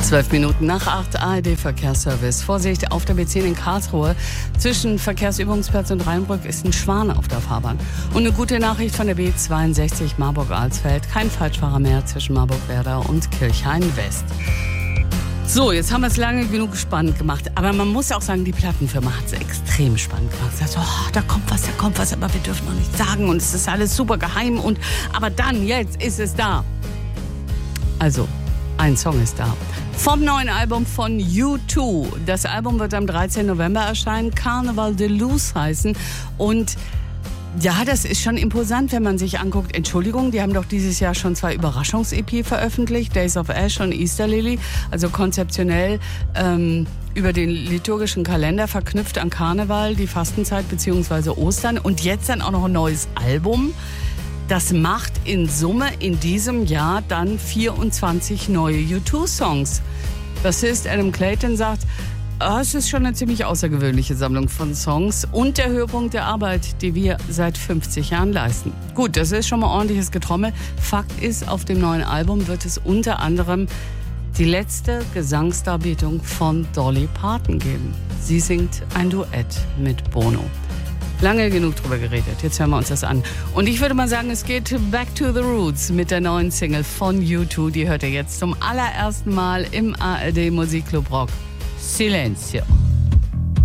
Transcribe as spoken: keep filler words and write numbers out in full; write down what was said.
Zwölf Minuten nach acht, A R D-Verkehrsservice. Vorsicht, auf der B zehn in Karlsruhe. Zwischen Verkehrsübungsplatz und Rheinbrück ist ein Schwan auf der Fahrbahn. Und eine gute Nachricht von der B zweiundsechzig Marburg-Alsfeld. Kein Falschfahrer mehr zwischen Marburg-Werder und Kirchhain-West. So, jetzt haben wir es lange genug spannend gemacht. Aber man muss auch sagen, die Plattenfirma hat es extrem spannend gemacht. Sie sagt so, oh, da kommt was, da kommt was, aber wir dürfen noch nicht sagen. Und es ist alles super geheim. Und aber dann, jetzt ist es da. Also, ein Song ist da. Vom neuen Album von U zwei. Das Album wird am dreizehnten November erscheinen. Carnival de Luz heißen. Und ja, das ist schon imposant, wenn man sich anguckt. Entschuldigung, die haben doch dieses Jahr schon zwei Überraschungs-E P veröffentlicht. Days of Ash und Easter Lily. Also konzeptionell ähm, über den liturgischen Kalender verknüpft an Karneval, die Fastenzeit bzw. Ostern. Und jetzt dann auch noch ein neues Album. Das macht in Summe in diesem Jahr dann vierundzwanzig neue U zwei Songs. Bassist Adam Clayton sagt, oh, es ist schon eine ziemlich außergewöhnliche Sammlung von Songs und der Höhepunkt der Arbeit, die wir seit fünfzig Jahren leisten. Gut, das ist schon mal ordentliches Getrommel. Fakt ist, auf dem neuen Album wird es unter anderem die letzte Gesangsdarbietung von Dolly Parton geben. Sie singt ein Duett mit Bono. Lange genug drüber geredet, jetzt hören wir uns das an. Und ich würde mal sagen, es geht back to the roots mit der neuen Single von U zwei. Die hört ihr jetzt zum allerersten Mal im A R D Musikclub Rock. Silencio.